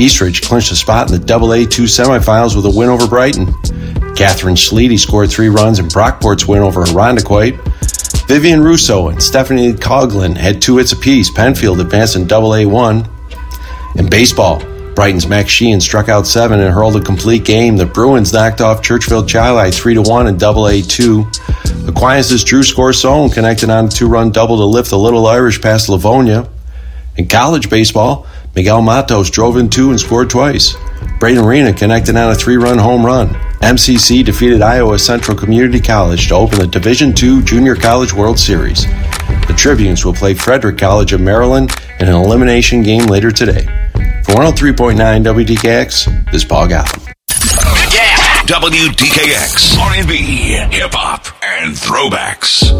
Eastridge clinched a spot in the AA2 semifinals with a win over Brighton. Catherine Schleedy scored 3 runs in Brockport's win over Irondequoit. Vivian Russo and Stephanie Coughlin had 2 hits apiece. Penfield advanced in AA1. In baseball, Brighton's Max Sheehan struck out 7 and hurled a complete game. The Bruins knocked off Churchville Chili 3-1 in AA2. Aquinas' Drew Scorsone connected on a 2-run double to lift the Little Irish past Livonia. In college baseball, Miguel Matos drove in 2 and scored twice. Braden Arena connected on a 3-run home run. MCC defeated Iowa Central Community College to open the Division II Junior College World Series. The Tribunes will play Frederick College of Maryland in an elimination game later today. For 103.9 WDKX, this is Paul Gotham. Yeah! WDKX, R&B, hip-hop, and throwbacks.